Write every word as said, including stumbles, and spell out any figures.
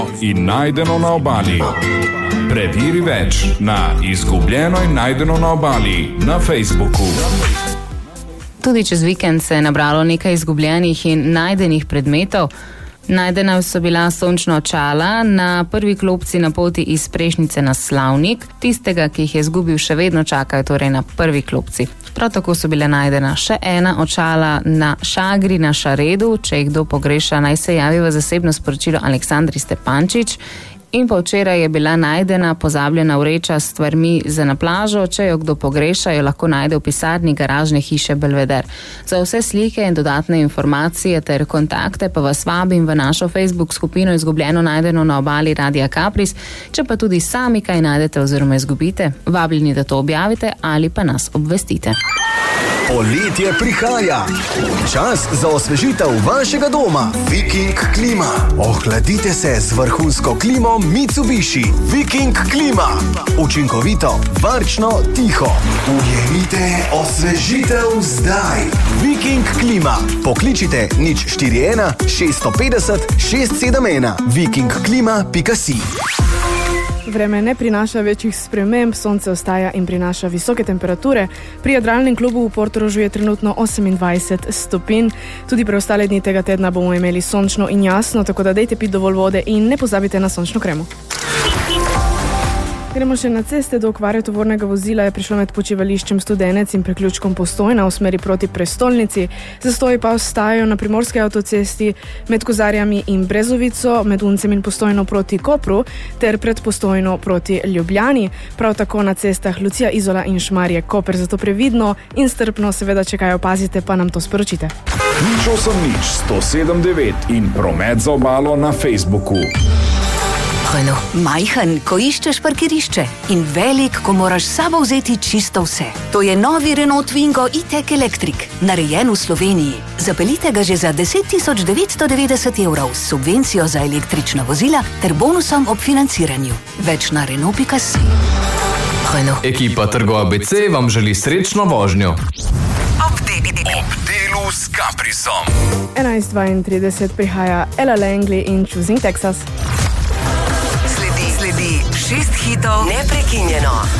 in najdeno na obali. Preveri več na Izgubljeno in najdeno na obali na Facebooku. Tudi čez vikend se je nabralo nekaj izgubljenih in najdenih predmetov. Najdena so bila sončna očala na prvi klopci na poti iz Prešnice na Slavnik. Tistega, ki jih je izgubil, še vedno čakajo torej na prvi klopci. Prav tako so bile najdena še ena očala na Šagri na Šaredu. Če jih kdo pogreša, naj se javi v zasebno sporočilo Aleksandri Stepančič. In pa včeraj je bila najdena pozabljena vreča s stvarmi za na plažo. Če jo kdo pogreša, jo lahko najde v pisarni garažne hiše Belveder. Za vse slike in dodatne informacije ter kontakte pa vas vabim v našo Facebook skupino Izgubljeno najdeno na obali Radia Kapris. Če pa tudi sami kaj najdete oziroma izgubite, vabljeni, da to objavite ali pa nas obvestite. Poletje prihaja. Čas za osvežitev vašega doma. Viking Klima. Ohladite se z vrhunsko klimo Mitsubishi. Viking Klima. Učinkovito, varčno, tiho. Ujemite osvežitev zdaj. Viking Klima. Pokličite nič štiri ena šest pet nula šest sedem ena. viking klima pika si. Vreme ne prinaša večjih sprememb, sonce ostaja in prinaša visoke temperature. Pri jadralnem klubu v Portorožu je trenutno osemindvajset stopinj. Tudi preostale dni tega tedna bomo imeli sončno in jasno, tako da dejte piti dovolj vode in ne pozabite na sončno kremo. Gremo še na ceste. Do okvare tovornega vozila je prišlo med počivališčem Studenec in priključkom Postojna v smeri proti prestolnici. Zastoji pa ostajajo na primorski avtocesti med Kozarjami in Brezovico, med Uncem in Postojno proti Kopru ter pred Postojno proti Ljubljani. Prav tako na cestah Lucija, Izola in Šmarje Koper. Zato previdno in strpno seveda, če kaj opazite, pa nam to sporočite. Nič osem nič sto sedem devet in promet za obalo na Facebooku. Renault. Majhen, ko iščeš parkirišče in velik, ko moraš sabo vzeti čisto vse. To je novi Renault Twingo e-tech Electric, narejen v Sloveniji. Zapeljite ga že za deset tisoč devetsto devetdeset evrov s subvencijo za električna vozila ter bonusom ob financiranju. Več na Renault pika si. Renault. Ekipa Trgo A B C vam želi srečno vožnjo. Ob delu s Kaprisom. enajst dvaintrideset prihaja Ella Langley in Choosing Texas. Sledi šest hitov neprekinjeno.